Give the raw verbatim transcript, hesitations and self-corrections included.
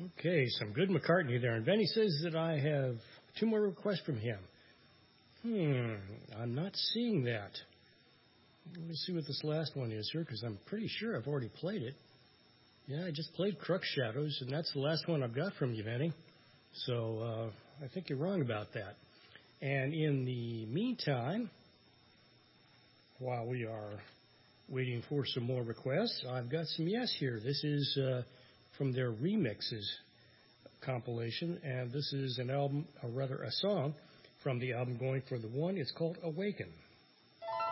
Okay, some good McCartney there. And Benny says that I have two more requests from him. Hmm, I'm not seeing that. Let me see what this last one is here, because I'm pretty sure I've already played it. Yeah, I just played Crux Shadows, and that's the last one I've got from you, Benny. So uh, I think you're wrong about that. And in the meantime, while we are waiting for some more requests, I've got some yes here. This is uh, from their remixes compilation, and this is an album, or rather a song, from the album Going for the One. It's called Awaken.